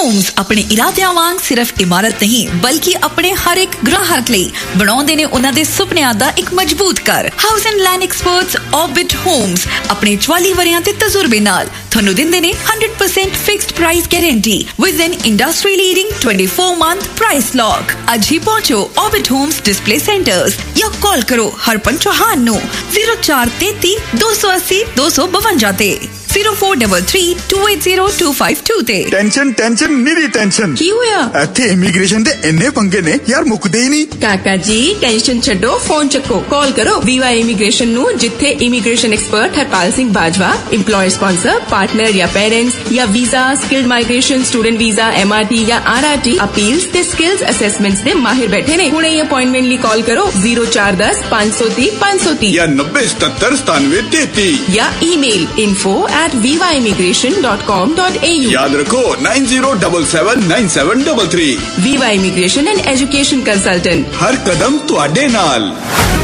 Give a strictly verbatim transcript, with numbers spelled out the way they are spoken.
Homes ਆਪਣੇ ਇਰਾਦਿਆਂ ਵਾਂਗ ਸਿਰਫ ਇਮਾਰਤ ਨਹੀਂ ਬਲਕਿ ਆਪਣੇ ਹਰ ਇੱਕ ਗ੍ਰਾਹਕ ਲਈ ਬਣਾਉਂਦੇ ਨੇ ਉਹਨਾਂ ਦੇ ਸੁਪਨਿਆਂ ਦਾ ਇੱਕ ਮਜ਼ਬੂਤ ਘਰ। House and land experts orbit homes ਆਪਣੇ ਚੁਆਲੀ ਵਰਿਆਂ ਦੇ ਤਜਰਬੇ ਨਾਲ ਤੁਹਾਨੂੰ ਦਿੰਦੇ ਨੇ one hundred percent fixed price guarantee with N industry leading twenty-four month price lock. ਅੱਜ ਹੀ ਪਹੁੰਚੋ ਆਰਬਿਟ ਹੋਮਸ ਡਿਸਪਲੇ ਸੈਂਟਰਸ ਜਾਂ ਕਾਲ ਕਰੋ ਹਰਪਨ ਚੌਹਾਨ ਨੂੰ zero four three three two eight zero two two five ਤੇ zero four three three two eight zero two five two ਤੇ। Tension tension ਨੀਰੀ tension ਕੀ ਹੋਇਆ? ਇੱਥੇ immigration ਦੇ ਇੰਨੇ ਪੰਗੇ ਨੇ ਯਾਰ, ਮੁੱਕਦੇ ਹੀ ਨਹੀਂ। ਕਾਕਾ ਜੀ ਟੈਨਸ਼ਨ ਛੱਡੋ, ਫੋਨ ਚੱਕੋ, ਕਾਲ ਕਰੋ ਵੀਵਾਈ ਇਮੀਗ੍ਰੇਸ਼ਨ ਨੂੰ, ਜਿੱਥੇ immigration expert Harpal Singh Bajwa employer sponsor partner ਜਾਂ ਪੇਰੈਂਟਸ ਜਾਂ visa skilled migration student visa MRT ਜਾਂ ਆਰਆਰਟੀ ਅਪੀਲਸ ਤੇ ਸਕਿਲਸ ਅਸੈਸਮੈਂਟਸ ਦੇ ਮਾਹਿਰ ਬੈਠੇ ਨੇ। ਹੁਣੇ ਅਪਾਇੰਟਮੈਂਟ ਲਈ ਕਾਲ ਕਰੋ zero four one zero five zero three five zero three ਜਾਂ ninety seventy-seven ninety-nine thirty ਜਾਂ email info at viva immigration dot com dot a u। याद रखो nine zero seven seven nine seven three three। Viva Immigration and Education Consultant, हर कदम तुहाडे नाल।